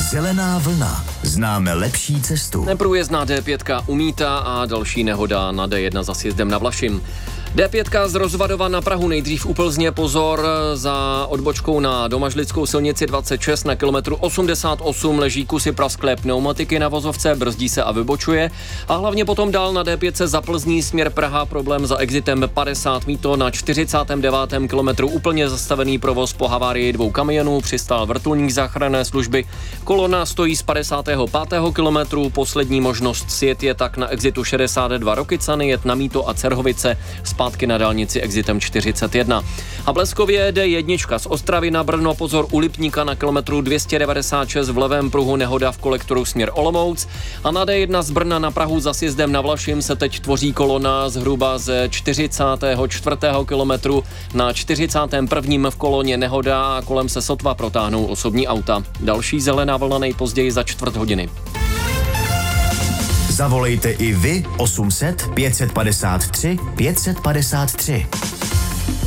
Zelená vlna. Známe lepší cestu. Neprůjezdná D5 umítá a další nehoda na D1 za sjezdem na Vlašim. D5 z Rozvadova na Prahu, nejdřív u Plzně, pozor, za odbočkou na domažlickou silnici 26 na kilometru 88 leží kusy prasklé pneumatiky na vozovce, brzdí se a vybočuje. A hlavně potom dál na D5 za Plzní směr Praha, problém za exitem 50 mýto na 49. kilometru, úplně zastavený provoz po havárii 2 kamionů, přistál vrtulník záchranné služby. Kolona stojí z 55. kilometru, poslední možnost sjet je tak na exitu 62 Rokycany, jet na Mýto a Cerhovice, zpátky na dálnici exitem 41. A bleskově D1 z Ostravy na Brno, pozor u Lipníka na kilometru 296 v levém pruhu, nehoda v kolektoru směr Olomouc. A na D1 z Brna na Prahu za sjezdem na Vlašim se teď tvoří kolona zhruba ze 44. kilometru na 41. v koloně nehoda a kolem se sotva protáhnou osobní auta. Další zelená vlna nejpozději za čtvrt hodiny. Zavolejte i vy 800 553 553.